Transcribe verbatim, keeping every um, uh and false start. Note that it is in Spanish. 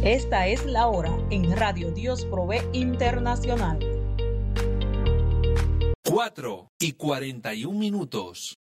Esta es la hora en Radio Dios Provee Internacional. cuatro y cuarenta y un minutos.